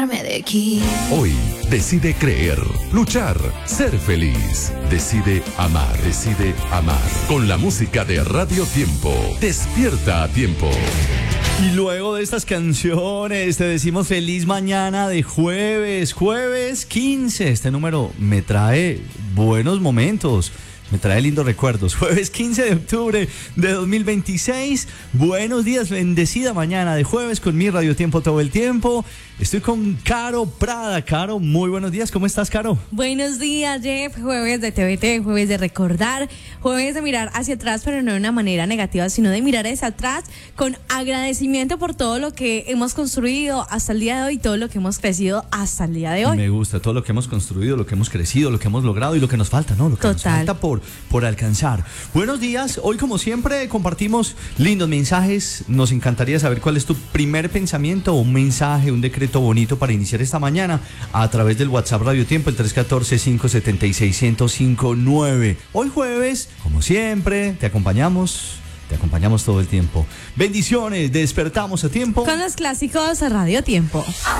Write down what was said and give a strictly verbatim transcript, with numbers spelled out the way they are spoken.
alejarme de aquí. Hoy decide creer, luchar, ser feliz. Decide amar, decide amar. Con la música de Radio Tiempo. Despierta a tiempo. Y luego de estas canciones te decimos feliz mañana de jueves, jueves quince. Este número me trae buenos momentos. Me trae lindos recuerdos. Jueves quince de octubre de dos mil veintiséis. Buenos días, bendecida mañana de jueves con mi Radio Tiempo todo el tiempo. Estoy con Caro Prada. Caro, muy buenos días. ¿Cómo estás, Caro? Buenos días, Jeff. Jueves de T V T, jueves de recordar, jueves de mirar hacia atrás, pero no de una manera negativa, sino de mirar hacia atrás con agradecimiento por todo lo que hemos construido hasta el día de hoy, todo lo que hemos crecido hasta el día de hoy. Me gusta todo lo que hemos construido, lo que hemos crecido, lo que hemos logrado y lo que nos falta, ¿no? Lo que Total. nos falta por por alcanzar. Buenos días, hoy como siempre compartimos lindos mensajes. Nos encantaría saber cuál es tu primer pensamiento, un mensaje, un decreto bonito para iniciar esta mañana a través del WhatsApp Radio Tiempo, el tres uno cuatro, cinco siete seis, cero cero cinco nueve. Hoy jueves, como siempre, te acompañamos, te acompañamos todo el tiempo. Bendiciones, despertamos a tiempo. Con los clásicos Radio Tiempo.